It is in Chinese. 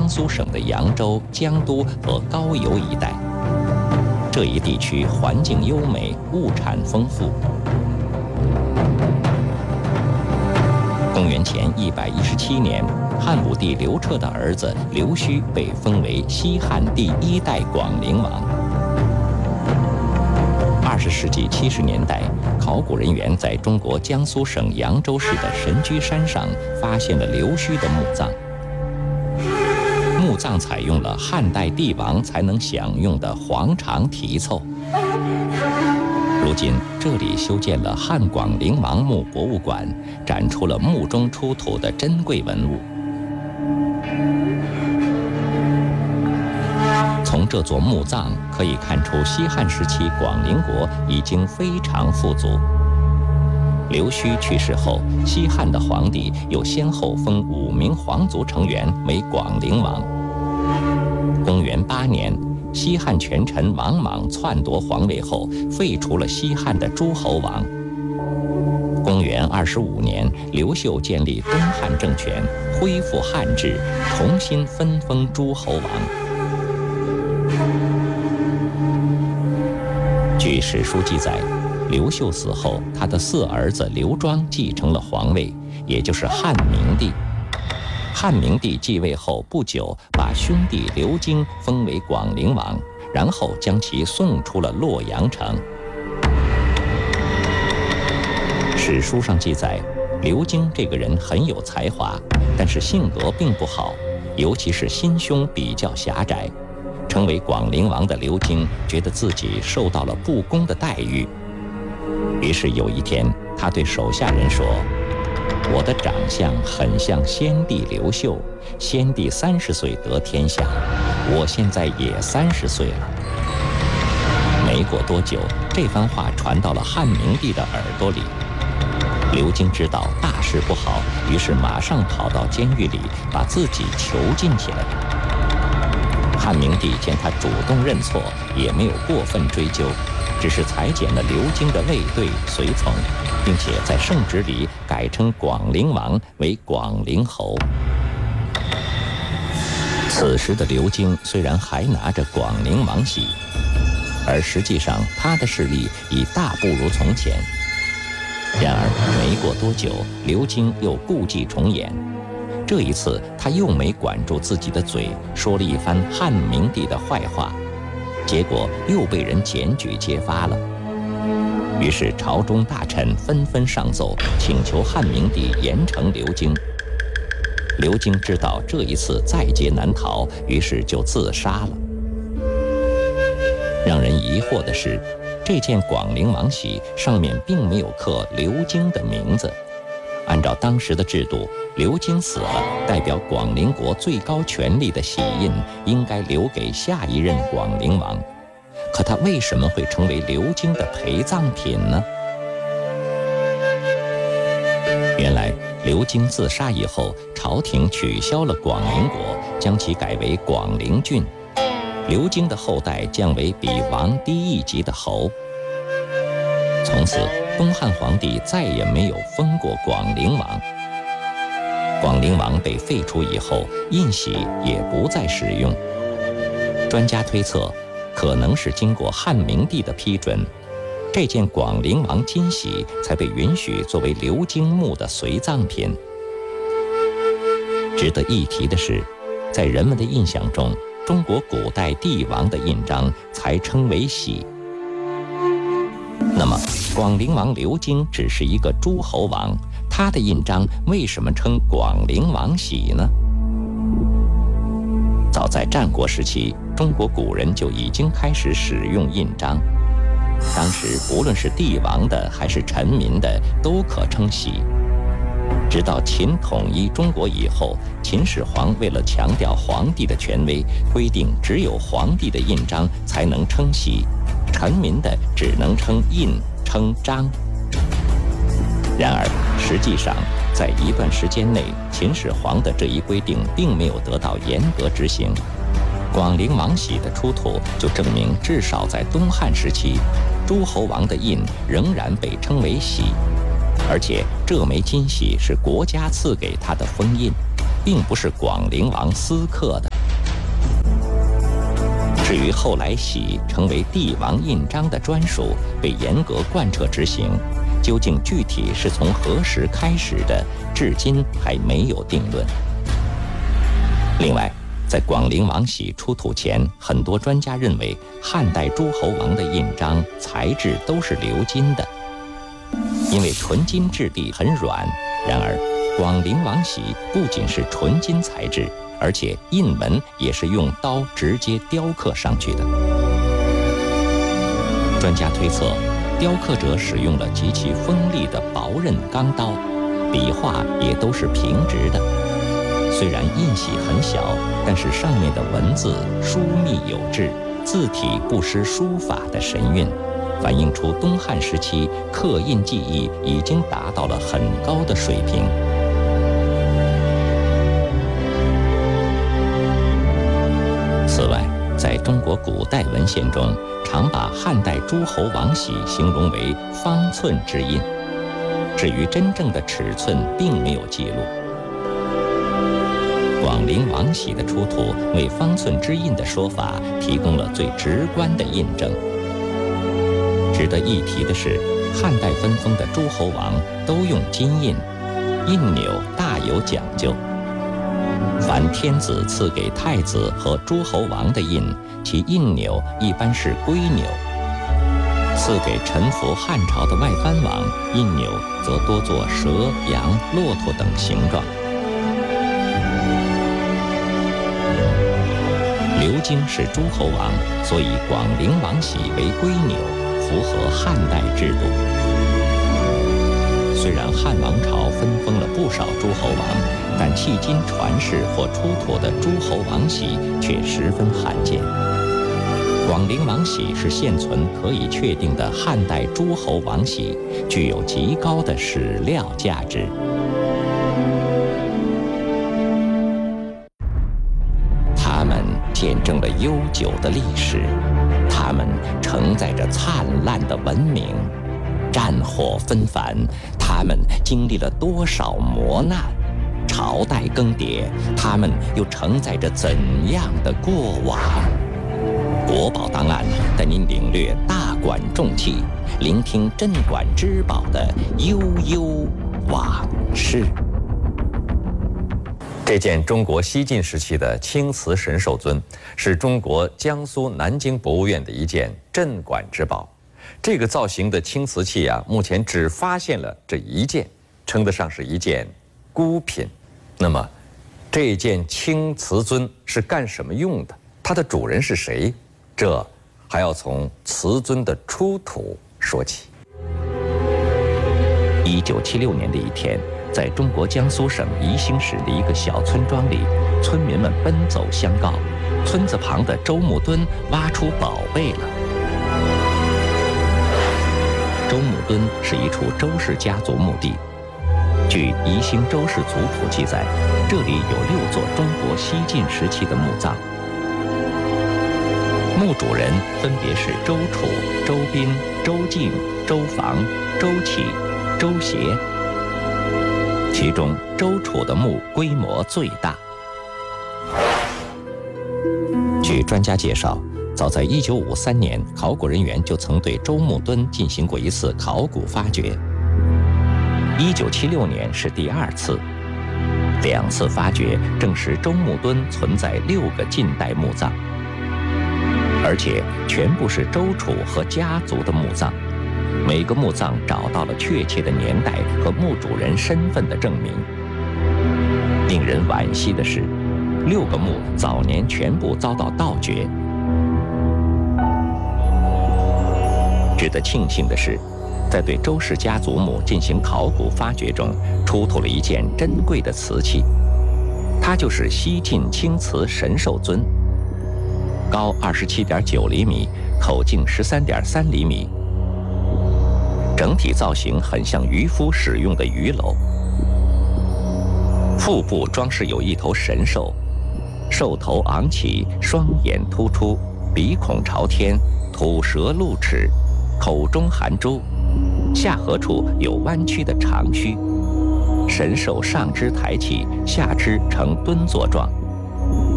苏省的扬州、江都和高邮一带。这一地区环境优美，物产丰富。公元前117年，汉武帝刘彻的儿子刘须被封为西汉第1代广陵王。20世纪70年代，考古人员在中国江苏省扬州市的神居山上发现了刘须的墓葬。墓葬采用了汉代帝王才能享用的黄肠题凑。如今这里修建了汉广陵王墓博物馆，展出了墓中出土的珍贵文物。从这座墓葬可以看出，西汉时期广陵国已经非常富足。刘须去世后，西汉的皇帝又先后封5名皇族成员为广陵王。公元8年，西汉权臣王莽篡夺皇位后，废除了西汉的诸侯王。公元25年，刘秀建立东汉政权，恢复汉制，重新分封诸侯王。据史书记载，刘秀死后，他的4儿子刘庄继承了皇位，也就是汉明帝。汉明帝继位后不久，把兄弟刘京封为广陵王，然后将其送出了洛阳城。史书上记载，刘京这个人很有才华，但是性格并不好，尤其是心胸比较狭窄。成为广陵王的刘京觉得自己受到了不公的待遇，于是有一天，他对手下人说：“我的长相很像先帝刘秀，先帝30岁得天下，我现在也30岁了。”没过多久，这番话传到了汉明帝的耳朵里。刘京知道大事不好，于是马上跑到监狱里，把自己囚禁起来。汉明帝见他主动认错，也没有过分追究，只是裁减了刘京的卫队随从，并且在圣旨里改称广陵王为广陵侯。此时的刘京虽然还拿着广陵王玺，而实际上他的势力已大不如从前。然而没过多久，刘京又故伎重演。这一次，他又没管住自己的嘴，说了一番汉明帝的坏话，结果又被人检举揭发了。于是朝中大臣纷纷上奏，请求汉明帝严惩刘京。刘京知道这一次在劫难逃，于是就自杀了。让人疑惑的是，这件广陵王玺上面并没有刻刘京的名字。按照当时的制度，刘京死了，代表广陵国最高权力的玺印应该留给下一任广陵王，可他为什么会成为刘京的陪葬品呢？原来刘京自杀以后，朝廷取消了广陵国，将其改为广陵郡，刘京的后代降为比王低一级的侯。从此东汉皇帝再也没有封过广陵王。广陵王被废除以后，印玺也不再使用。专家推测，可能是经过汉明帝的批准，这件广陵王金玺才被允许作为刘京墓的随葬品。值得一提的是，在人们的印象中，中国古代帝王的印章才称为玺。那么广陵王刘京只是一个诸侯王，他的印章为什么称广陵王玺呢？早在战国时期，中国古人就已经开始使用印章。当时无论是帝王的还是臣民的，都可称玺。直到秦统一中国以后，秦始皇为了强调皇帝的权威，规定只有皇帝的印章才能称玺，臣民的只能称印、称章。然而实际上，在一段时间内，秦始皇的这一规定并没有得到严格执行。广陵王玺的出土就证明，至少在东汉时期，诸侯王的印仍然被称为玺，而且这枚金玺是国家赐给他的封印，并不是广陵王私刻的。 至于后来玺成为帝王印章的专属，被严格贯彻执行，究竟具体是从何时开始的，至今还没有定论。另外，在广陵王玺出土前，很多专家认为汉代诸侯王的印章材质都是鎏金的，因为纯金质地很软。然而，广陵王玺不仅是纯金材质，而且印纹也是用刀直接雕刻上去的。专家推测，雕刻者使用了极其锋利的薄刃钢刀，笔画也都是平直的。虽然印玺很小，但是上面的文字疏密有致，字体不失书法的神韵，反映出东汉时期刻印技艺已经达到了很高的水平。此外，在中国古代文献中，常把汉代诸侯王玺形容为方寸之印，至于真正的尺寸并没有记录。广陵王玺的出土为方寸之印的说法提供了最直观的印证。值得一提的是，汉代分封的诸侯王都用金印，印钮大有讲究。凡天子赐给太子和诸侯王的印，其印钮一般是龟钮；赐给臣服汉朝的外藩王，印钮则多做蛇、羊、骆驼等形状。鎏金是诸侯王，所以广陵王玺为龟钮，符合汉代制度。虽然汉王朝分封了不少诸侯王，但迄今传世或出土的诸侯王玺却十分罕见。广陵王玺是现存可以确定的汉代诸侯王玺，具有极高的史料价值。它们见证了悠久的历史，它们承载着灿烂的文明。战火纷繁，他们经历了多少磨难；朝代更迭，他们又承载着怎样的过往？国宝档案带您领略大馆重器，聆听镇馆之宝的悠悠往事。这件中国西晋时期的青瓷神兽尊，是中国江苏南京博物院的一件镇馆之宝。这个造型的青瓷器啊，目前只发现了这一件，称得上是一件孤品。那么，这件青瓷尊是干什么用的？它的主人是谁？这还要从瓷尊的出土说起。1976年的一天，在中国江苏省宜兴市的一个小村庄里，村民们奔走相告，村子旁的周墓墩挖出宝贝了。周墓墩是一处周氏家族墓地。据宜兴周氏族谱记载，这里有6座中国西晋时期的墓葬。墓主人分别是周楚、周斌、周敬、周防、周启、周协，其中周楚的墓规模最大。据专家介绍，早在1953年，考古人员就曾对周墓墩进行过一次考古发掘。1976年是第2次，2次发掘证实周墓墩存在6个近代墓葬，而且全部是周楚和家族的墓葬。每个墓葬找到了确切的年代和墓主人身份的证明。令人惋惜的是，6个墓早年全部遭到盗掘。值得庆幸的是，在对周氏家族墓进行考古发掘中，出土了一件珍贵的瓷器，它就是西晋青瓷神兽尊，高27.9厘米，口径13.3厘米，整体造型很像渔夫使用的鱼篓。腹部装饰有一头神兽，兽头昂起，双眼突出，鼻孔朝天，吐舌露齿，口中含珠，下颌处有弯曲的长须，神兽上肢抬起，下肢呈蹲坐状。